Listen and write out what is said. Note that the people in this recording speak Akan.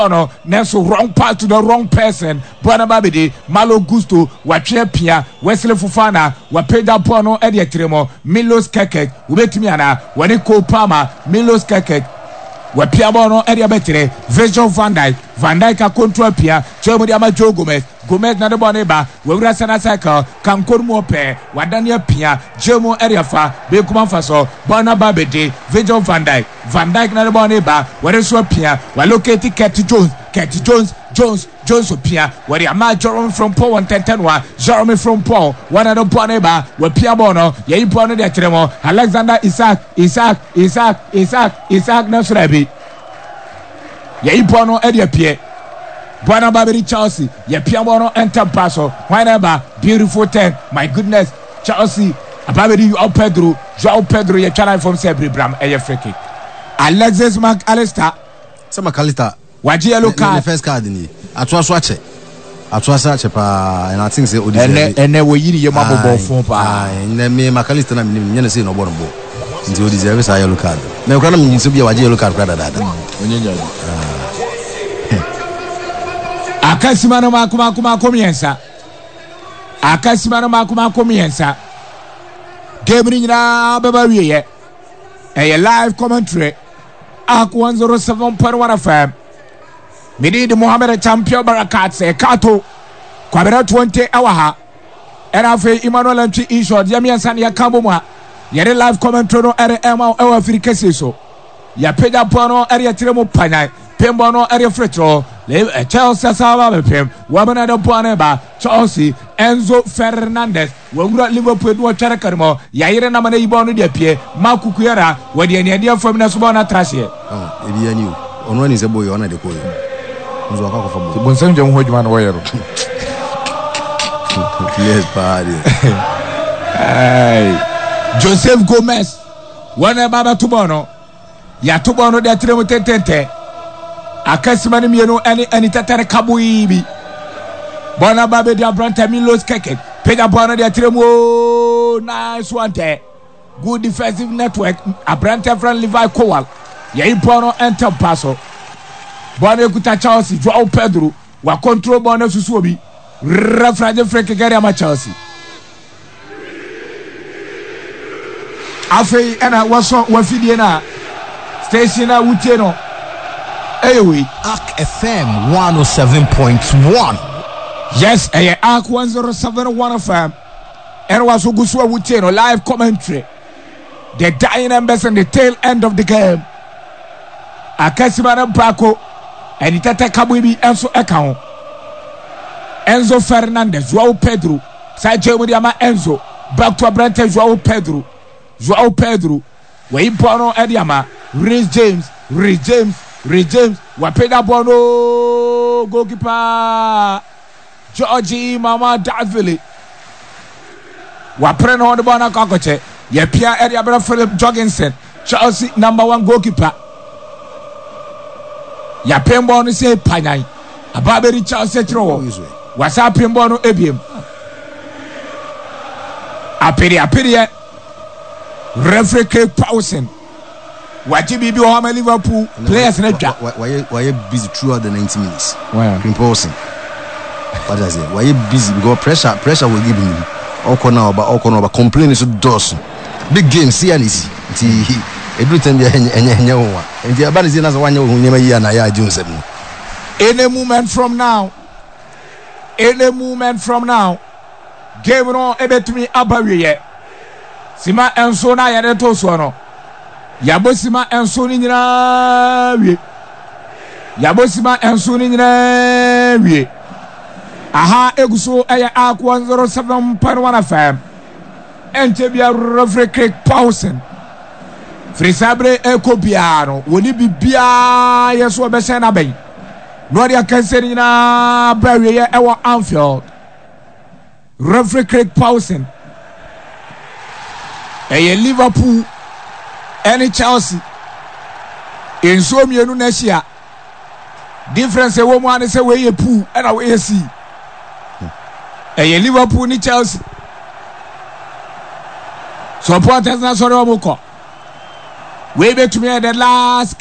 no Nelson wrong pass to the wrong person. Buana Babidi, Malo Gusto, Wachia Pia, Wesley Fofana, Wapeda Bono, Edia Tremo, Milos Kekek, Ubetimiana, Waniko Palma, Milos Kekek, Wapia Bono, Edia Betre, Virgil van Dijk a control Pia, Germany Joe Gomez na de boneba, Wura Sana Cycle, Cancun Mope, Wadania Pia, Germo Eriafa, Bekuman Faso, Buana Babidi, Virgil van Dijk na de boneba, Wereswa Pia, Waloketi Jones Pia, where the Amad Jerome from Paul 110 Jeremy from Paul, one of the Boneba, where Pia Bono, Yay Bono de Tremo, Alexander Isaac Nasrabi, Yay Bono Edia Pie, Buana Babidi Chelsea, Ye Pia Bono enter Paso, whenever, beautiful 10, my goodness, Chelsea, Babidi Pedro, Joao Pedro, ye channel from Sebri Bram, a free kick. Alexis McAllister, some McAllister. Waji yellow card. The first card ni. Atwa swatch pa and I think say odi. Ene we yiri ye mabo ball phone pa. Na me McAllister na me nyane say no born ball. Nti odi say say yellow card. Me kra na me nso bia waji yellow card kra dada. Onyenja. Akasima no makuma komiensa. Akasima no makuma komiensa. Game ni nyina beba wiye. A live commentary. Ak 107.1 FM. Midi the Mohammed champion Barakat say Kato Kwabera 20 hour and afi Emmanuel Mchi Isho Jamian Sania Kamboma yere live commentary no ere ema e Africa so ya peja pono ere tiremo panai pembo no ere fretro le Chelsea sala pem wabana do pono ba Chelsea Enzo Fernandez wura Liverpool do twere karmo ya yere na mana ibo no de pie makukuyara wodi ene dia fam na so bona trashe ebi ani ono ni se boy ona de koyo nzo akako famo bonsen jom ho juma no wayero yes party hey Joseph Gomez wana baba tubono ya tubono de tremo tentente akasima ni mienu ani tatere kabuibi bona baba de Abranta Milos Keke pega bona de tremo nice one there good defensive network Abranta from Levi Kowal ya ipono enter passo bona ekuta Chelsea Joao Pedro wa control bona susu obi refrage freke gari ama Chelsea afei ana waso wafidie na station na wutie no eyewe Arc FM 107.1 yes Arc 107.1 FM and waso gusu wutie no live commentary the dying embers and the tail end of the game akasima na brako and itata kabuibi enso eka Enzo Fernandez Joao Pedro sai Germany ama Enzo back to Abrante Joao Pedro we bono ediama Reece James wapeda bono goalkeeper Georgie Mama Davili wapre no de bono kakoche ye pia ediabra Philip Jorgensen Chelsea number 1 goalkeeper ya pembo no say panyan ababeri Chelsea tro wasa pembo no ebiem apiri referee Craig Pawson waji bibi o ha Liverpool players na twa why busy throughout the 90 minutes Craig Pawson what does it why busy because pressure will give him okona oba complaining so dos big game see and easy every time they enya wa and the abani zina za wanya nyema yi na ya Jones any moment from now game no ebetumi abawiye sima enso na yare to so no yabosima enso ni nyina wie aha eguso eye Arc 107.1 FM entebia referee Craig Pawson frisabre ekobiano woni bibia yeso obese na ben no dia kanseri nyina bawie ewo Anfield referee Craig Pawson Liverpool and Chelsea in so mienu na hia difference e wo mu ane se we ye pool and we ye see Liverpool ni Chelsea supporters na sorry omo ko we betumi the last